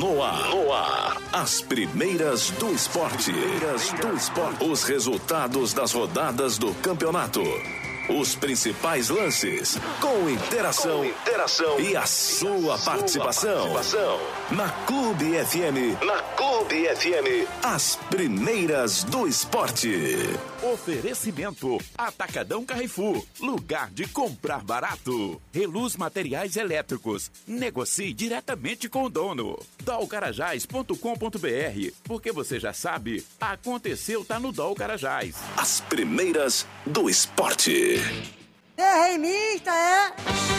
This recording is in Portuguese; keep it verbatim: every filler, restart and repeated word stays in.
No ar. No ar. As primeiras do esporte. Primeiras do esporte. Os resultados das rodadas do campeonato. Os principais lances, com interação, com interação e a sua, sua participação. participação. Na Clube F M. Na Clube F M. As primeiras do esporte. Oferecimento: Atacadão Carrefour. Lugar de comprar barato. Reluz Materiais Elétricos. Negocie diretamente com o dono. dol carajás ponto com ponto b r. Porque você já sabe, aconteceu, tá no Dol Carajás. As primeiras do esporte. É remista, é?